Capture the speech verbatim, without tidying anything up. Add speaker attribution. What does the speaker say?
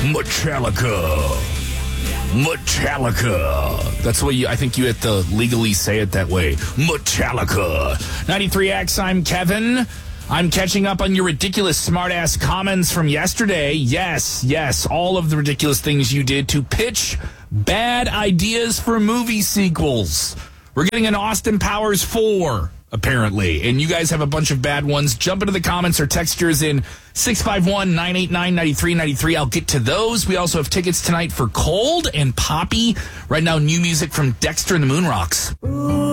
Speaker 1: Metallica. Metallica. That's the way you, I think you have to legally say it that way. Metallica. ninety-three X, I'm Kevin. I'm catching up on your ridiculous smartass comments from yesterday. Yes, yes, all of the ridiculous things you did to pitch bad ideas for movie sequels. We're getting an Austin Powers four, apparently, and you guys have a bunch of bad ones. Jump into the comments or text yours in six five one, nine eight nine, nine three nine three. I'll get to those. We also have tickets tonight for Cold and Poppy. Right now, new music from Dexter and the Moonrocks.